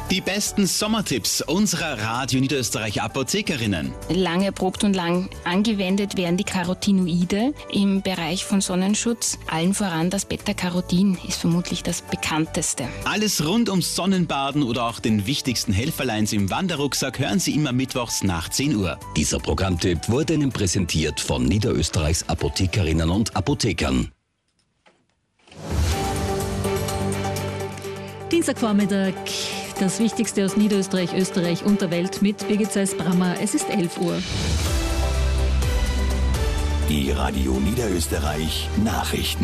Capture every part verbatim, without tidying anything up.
Die besten Sommertipps unserer Radio Niederösterreich Apothekerinnen. Lang erprobt und lang angewendet werden die Carotinoide im Bereich von Sonnenschutz. Allen voran das Beta-Carotin ist vermutlich das bekannteste. Alles rund ums Sonnenbaden oder auch den wichtigsten Helferleins im Wanderrucksack hören Sie immer mittwochs nach zehn Uhr. Dieser Programmtipp wurde Ihnen präsentiert von Niederösterreichs Apothekerinnen und Apothekern. Dienstagvormittag, das Wichtigste aus Niederösterreich, Österreich und der Welt mit Birgit Seis-Brammer. Es ist elf Uhr. Die Radio Niederösterreich Nachrichten.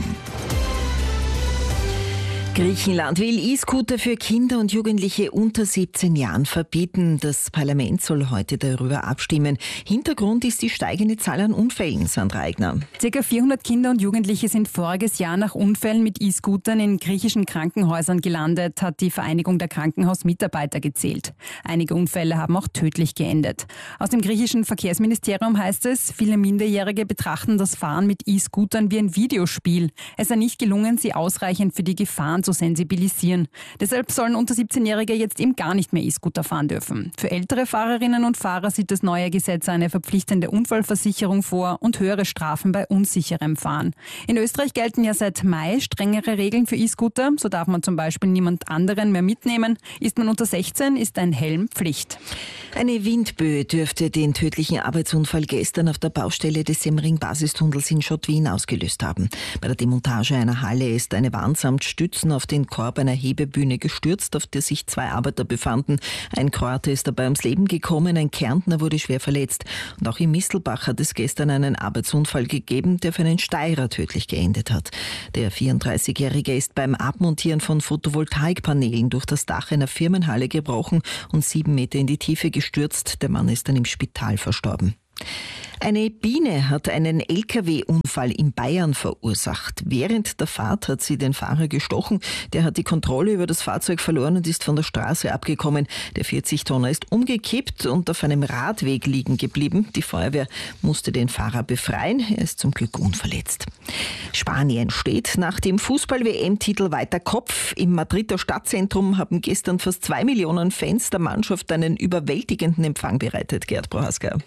Griechenland will E-Scooter für Kinder und Jugendliche unter siebzehn Jahren verbieten. Das Parlament soll heute darüber abstimmen. Hintergrund ist die steigende Zahl an Unfällen, Sandra Eigner. Circa vierhundert Kinder und Jugendliche sind voriges Jahr nach Unfällen mit E-Scootern in griechischen Krankenhäusern gelandet, hat die Vereinigung der Krankenhausmitarbeiter gezählt. Einige Unfälle haben auch tödlich geendet. Aus dem griechischen Verkehrsministerium heißt es, viele Minderjährige betrachten das Fahren mit E-Scootern wie ein Videospiel. Es sei nicht gelungen, sie ausreichend für die Gefahren zu sensibilisieren. Deshalb sollen unter siebzehnjährige jetzt eben gar nicht mehr E-Scooter fahren dürfen. Für ältere Fahrerinnen und Fahrer sieht das neue Gesetz eine verpflichtende Unfallversicherung vor und höhere Strafen bei unsicherem Fahren. In Österreich gelten ja seit Mai strengere Regeln für E-Scooter. So darf man zum Beispiel niemand anderen mehr mitnehmen. Ist man unter sechzehn, ist ein Helm Pflicht. Eine Windböe dürfte den tödlichen Arbeitsunfall gestern auf der Baustelle des Semmering-Basistunnels in Schottwien ausgelöst haben. Bei der Demontage einer Halle ist eine Wand samt Stützen auf den Korb einer Hebebühne gestürzt, auf der sich zwei Arbeiter befanden. Ein Kroate ist dabei ums Leben gekommen, ein Kärntner wurde schwer verletzt. Und auch in Mistelbach hat es gestern einen Arbeitsunfall gegeben, der für einen Steirer tödlich geendet hat. Der vierunddreißigjährige ist beim Abmontieren von Photovoltaikpanelen durch das Dach einer Firmenhalle gebrochen und sieben Meter in die Tiefe gestürzt. Der Mann ist dann im Spital verstorben. Eine Biene hat einen L K W-Unfall in Bayern verursacht. Während der Fahrt hat sie den Fahrer gestochen. Der hat die Kontrolle über das Fahrzeug verloren und ist von der Straße abgekommen. Der vierzig-Tonner ist umgekippt und auf einem Radweg liegen geblieben. Die Feuerwehr musste den Fahrer befreien. Er ist zum Glück unverletzt. Spanien steht nach dem Fußball-W M-Titel weiter Kopf. Im Madrider Stadtzentrum haben gestern fast zwei Millionen Fans der Mannschaft einen überwältigenden Empfang bereitet. Gerd Prohaska.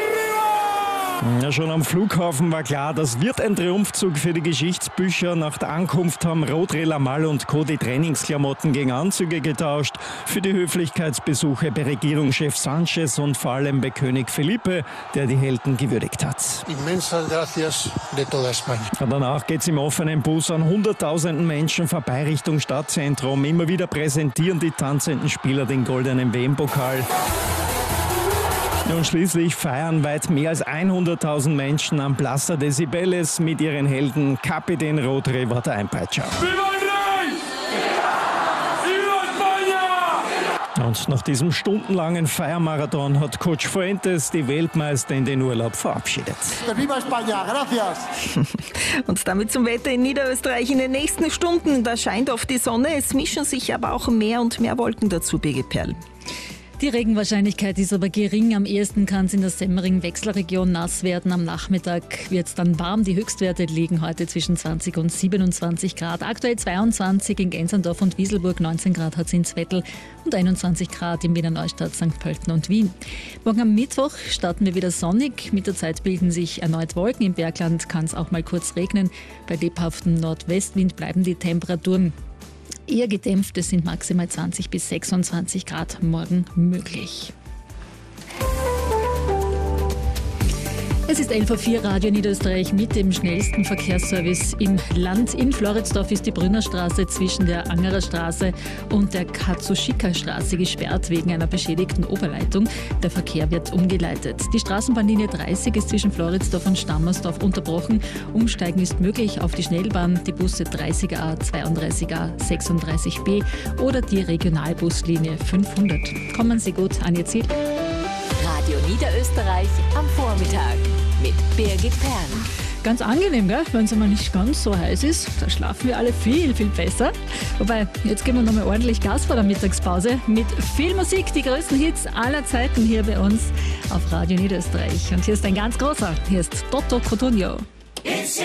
Ja, schon am Flughafen war klar, das wird ein Triumphzug für die Geschichtsbücher. Nach der Ankunft haben Rodri, Lamal und Co. die Trainingsklamotten gegen Anzüge getauscht. Für die Höflichkeitsbesuche bei Regierungschef Sanchez und vor allem bei König Felipe, der die Helden gewürdigt hat. Inmensas gracias de toda España. Und danach geht es im offenen Bus an hunderttausenden Menschen vorbei Richtung Stadtzentrum. Immer wieder präsentieren die tanzenden Spieler den goldenen W M-Pokal. Und schließlich feiern weit mehr als hunderttausend Menschen am Plaza de Cibeles mit ihren Helden. Kapitän Rodri war der Einpeitscher. Und nach diesem stundenlangen Feiermarathon hat Coach Fuentes die Weltmeister in den Urlaub verabschiedet. Viva España, gracias. Und damit zum Wetter in Niederösterreich in den nächsten Stunden. Da scheint oft die Sonne, es mischen sich aber auch mehr und mehr Wolken dazu, Birgit Perl. Die Regenwahrscheinlichkeit ist aber gering. Am ehesten kann es in der Semmering-Wechselregion nass werden. Am Nachmittag wird es dann warm. Die Höchstwerte liegen heute zwischen zwanzig und siebenundzwanzig Grad. Aktuell zweiundzwanzig in Gensendorf und Wieselburg, neunzehn Grad hat es in Zwettl und einundzwanzig Grad in Wiener Neustadt, Sankt Pölten und Wien. Morgen am Mittwoch starten wir wieder sonnig. Mit der Zeit bilden sich erneut Wolken. Im Bergland kann es auch mal kurz regnen. Bei lebhaftem Nordwestwind bleiben die Temperaturen eher gedämpft. Es sind maximal zwanzig bis sechsundzwanzig Grad morgen möglich. Es ist elf Uhr vier, Radio Niederösterreich mit dem schnellsten Verkehrsservice im Land. In Floridsdorf ist die Brünnerstraße zwischen der Angerer Straße und der Katsushika-Straße gesperrt wegen einer beschädigten Oberleitung. Der Verkehr wird umgeleitet. Die Straßenbahnlinie dreißig ist zwischen Floridsdorf und Stammersdorf unterbrochen. Umsteigen ist möglich auf die Schnellbahn, die Busse dreißig A, zweiunddreißig A, sechsunddreißig B oder die Regionalbuslinie fünfhundert. Kommen Sie gut an Ihr Ziel. Radio Niederösterreich am Vormittag mit Birgit Perl. Ganz angenehm, gell? Wenn es einmal nicht ganz so heiß ist, da schlafen wir alle viel, viel besser. Wobei, jetzt geben wir nochmal ordentlich Gas vor der Mittagspause mit viel Musik, die größten Hits aller Zeiten hier bei uns auf Radio Niederösterreich. Und hier ist ein ganz großer, hier ist Toto Cotugno.